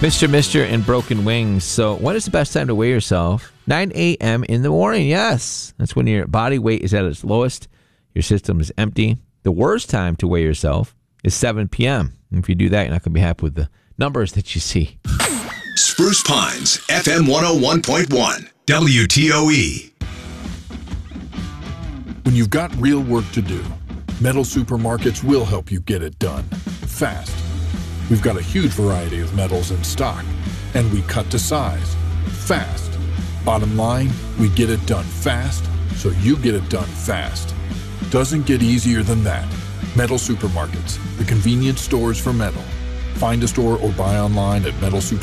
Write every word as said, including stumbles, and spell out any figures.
Mister Mister and Broken Wings. So when is the best time to weigh yourself? nine a.m. in the morning. Yes. That's when your body weight is at its lowest. Your system is empty. The worst time to weigh yourself is seven p.m. If you do that, you're not going to be happy with the numbers that you see. Spruce Pines, F M one oh one point one, W T O E. When you've got real work to do, Metal Supermarkets will help you get it done fast. We've got a huge variety of metals in stock, and we cut to size fast. Bottom line, we get it done fast, so you get it done fast. Doesn't get easier than that. Metal Supermarkets, the convenience stores for metal. Find a store or buy online at metal supermarkets.